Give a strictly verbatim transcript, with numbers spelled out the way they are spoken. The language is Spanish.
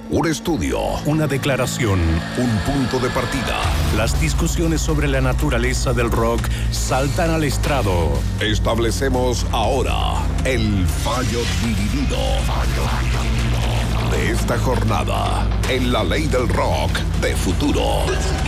Un estudio, una declaración, un punto de partida. Las discusiones sobre la naturaleza del rock saltan al estrado. Establecemos ahora el fallo dividido. Fallo dividido de esta jornada en la ley del rock de futuro.